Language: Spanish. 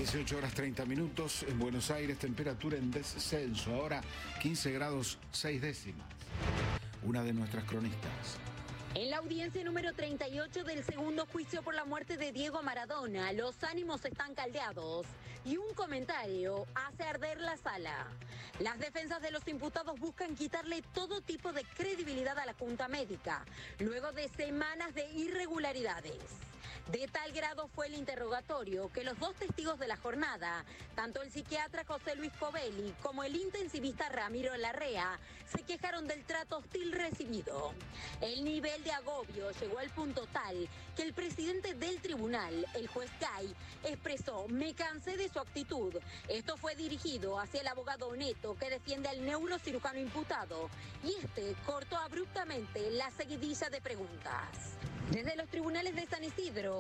18 horas 30 minutos en Buenos Aires, temperatura en descenso, ahora 15 grados 6 décimas. Una de nuestras cronistas. En la audiencia número 38 del segundo juicio por la muerte de Diego Maradona, los ánimos están caldeados y un comentario hace arder la sala. Las defensas de los imputados buscan quitarle todo tipo de credibilidad a la Junta Médica, luego de semanas de irregularidades. De tal grado fue el interrogatorio que los dos testigos de la jornada, tanto el psiquiatra José Luis Covelli como el intensivista Ramiro Larrea, se quejaron del trato hostil recibido. El nivel de agobio llegó al punto tal que el presidente del tribunal, el juez Gay, expresó: "Me cansé de su actitud". Esto fue dirigido hacia el abogado Neto, que defiende al neurocirujano imputado, y este cortó abruptamente la seguidilla de preguntas. Desde los tribunales de San Isidro,